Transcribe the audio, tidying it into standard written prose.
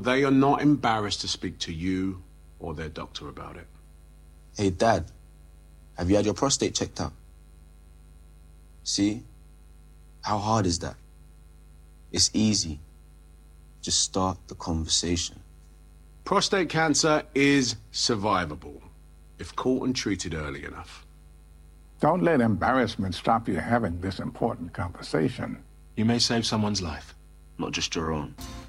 They are not embarrassed to speak to you or their doctor about it. Hey, Dad, have you had your prostate checked out? See? How hard is that? It's easy. Just start the conversation. Prostate cancer is survivable if caught and treated early enough. Don't let embarrassment stop you having this important conversation. You may save someone's life. Not just your own.